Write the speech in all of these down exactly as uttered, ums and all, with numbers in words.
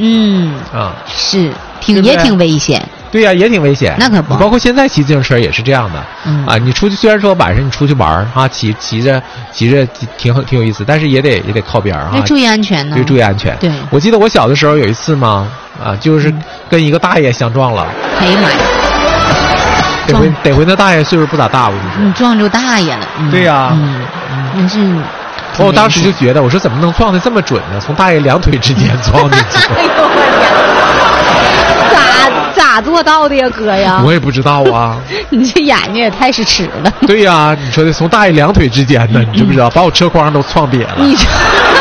嗯啊， 是挺也挺危险。 对呀、啊，也挺危险。 那可不， 包括现在骑自行车也是这样的。嗯啊，你出去虽然说晚上你出去玩啊，骑骑着骑着挺挺有意思，但是也得也得靠边啊， 要注意安全呢。 对，注意安全。 对， 我记得我小的时候有一次嘛，啊，就是跟一个大爷相撞了。 哎呀妈呀！ 得回得回那大爷岁数不咋大，我跟你说。 你撞着大爷了。嗯、 对呀、啊。 嗯，那是。 我当时就觉得，我说怎么能撞得这么准呢？从大爷两腿之间撞进去。 哎呦我天！咋咋做到的呀，哥呀？ 我也不知道啊。 你这眼睛也太是尺了。 对呀、啊，你说的从大爷两腿之间呢，你知不知道？把我车筐都撞瘪了。 你这。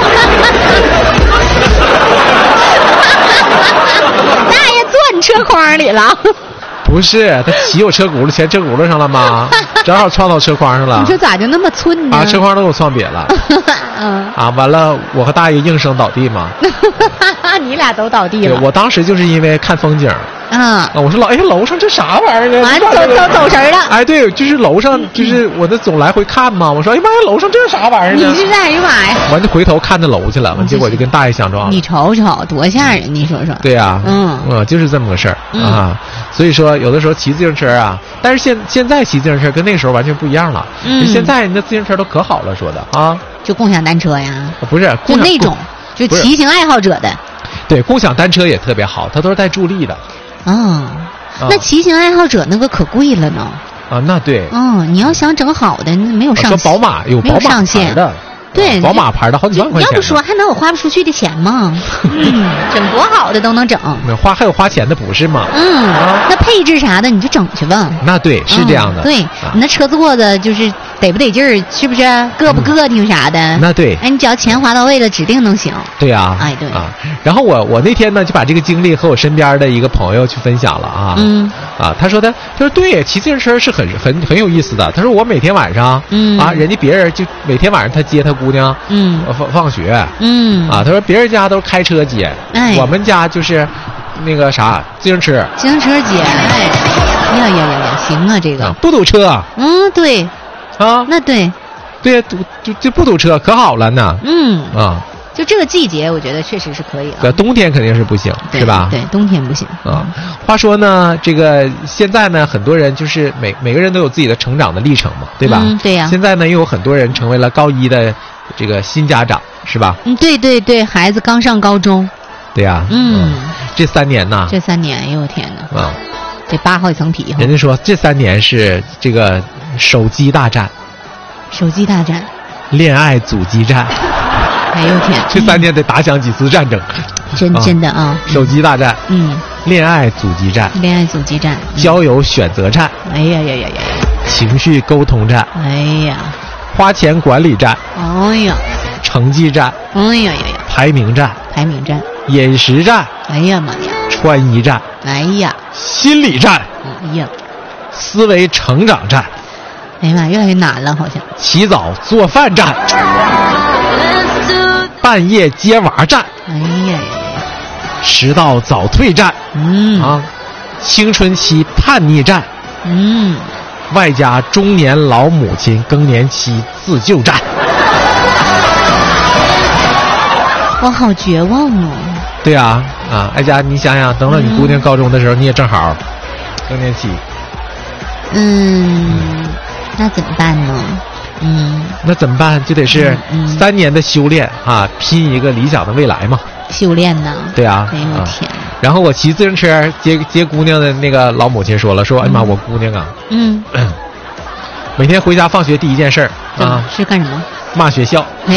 大爷坐你车筐里了。 不是，他骑我车轱辘，前车轱辘上了吗？正好撞到车筐上了。 你说咋就那么寸呢？ 啊，车筐都给我撞瘪了。 嗯。 啊，完了，我和大爷应声倒地嘛。 你俩都倒地了。 对，我当时就是因为看风景。 啊， 我说老哎呀，楼上这啥玩意儿啊？ 完走走走神了。 哎，对，就是楼上，就是我那总来回看嘛。我说哎呀妈呀，楼上这是啥玩意儿呢？ 你是哎呀妈呀！ 完就回头看着楼去了，完结果就跟大爷相撞了。 你瞅瞅，多吓人！你说说。 对呀， 嗯， 嗯，就是这么个事儿、 嗯、 啊。所以说，有的时候骑自行车啊，但是现现在骑自行车跟那时候完全不一样了。 嗯， 现在那自行车都可好了，说的啊， 就共享单车呀？ 不是， 就那种，就骑行爱好者的。 对，共享单车也特别好，它都是带助力的。 哦。那骑行爱好者那个可贵了呢。 啊，那对。 嗯，你要想整好的，没有上限。 说宝马有宝马牌的， 对， 宝马牌的好几万块钱。 要不说还能有花不出去的钱吗？嗯，整多好的都能整。 花还有花钱的不是吗？ 嗯，啊、那配置啥的你就整去吧。 那对，是这样的。 嗯、对、啊、你那车座子就是得不得劲儿，是不是？硌不硌挺啥的、嗯？ 那对。 哎，你只要钱花到位了，指定能行。 对啊。 哎，对啊。然后我我那天呢就把这个经历和我身边的一个朋友去分享了啊。 嗯。 啊，他说他他说对，骑自行车是很很很有意思的。他说我每天晚上， 嗯啊，人家别人就每天晚上他接他姑娘， 嗯， 放放学， 嗯， 啊，他说别人家都是开车接， 哎， 我们家就是那个啥自行车， 自行车接，哎，呀呀呀呀，行啊，这个、 啊、不堵车， 嗯，对， 啊， 那对， 对，堵就就不堵车，可好了呢， 嗯， 啊。 就这个季节，我觉得确实是可以啊。 对，冬天肯定是不行，是吧？ 对，冬天不行啊。话说呢，这个现在呢，很多人就是每每个人都有自己的成长的历程嘛，对吧？ 嗯，对呀、啊。 现在呢，又有很多人成为了高一的这个新家长，是吧？ 嗯，对对对，孩子刚上高中。 对呀、啊。 嗯。 这三年呐。 这三年，哎呦天哪！ 啊。 得扒好几层皮。 人家说这三年是这个手机大战。 手机大战。 恋爱阻击战。 哎呦天！ 这三年得打响几次战争， 真、啊、真的啊！ 手机大战， 嗯， 恋爱阻击战， 恋爱阻击战， 嗯、交友选择战， 哎呀呀呀呀！ 情绪沟通战， 哎呀， 花钱管理战， 哎呀， 成绩战， 哎呀呀呀， 排名战， 排名战， 饮食战， 哎呀妈呀， 穿衣战， 哎呀， 心理战， 哎呀， 思维成长战， 哎呀妈，越来越难了，好像。 起早做饭战。半夜接娃战， 哎呀呀呀！ 迟到早退战， 嗯啊，青春期叛逆战， 嗯， 外加中年老母亲更年期自救战。 我好绝望哦。 对啊，啊，哀家，你想想，等到你姑娘高中的时候，嗯、你也正好更年期。 嗯，那怎么办呢？嗯， 那怎么办？就得是三年的修炼、嗯嗯、啊，拼一个理想的未来嘛。 修炼呢？ 对啊。 哎呦天、啊！ 然后我骑自行车接接姑娘的那个老母亲说了，说：“嗯、哎妈，我姑娘啊， 嗯， 每天回家放学第一件事啊是干什么？ 骂学校。 哎，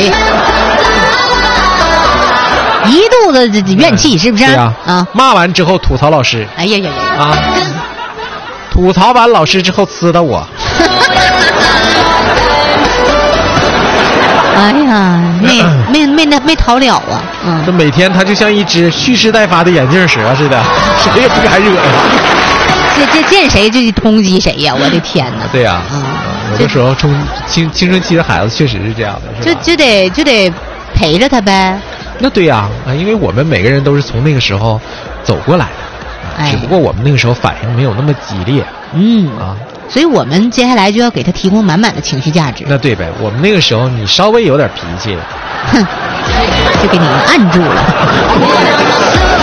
一肚子怨气是不是？ 对啊。 啊， 骂完之后吐槽老师。 哎呀呀呀！ 啊，吐槽完老师之后呲的我。” 哎呀，没没没那没逃了啊！嗯， 就每天他就像一只蓄势待发的眼镜蛇似的，谁也不敢惹呀。 这这见谁就通缉谁呀！我的天哪！ 对呀、啊，嗯，有的时候冲青青春期的孩子确实是这样的， 是吧？就就得就得陪着他呗。 那对呀、啊，因为我们每个人都是从那个时候走过来的， 哎、 只不过我们那个时候反应没有那么激烈。 嗯啊。 所以我们接下来就要给他提供满满的情绪价值。 那对呗，我们那个时候你稍微有点脾气， 哼，就给你按住了。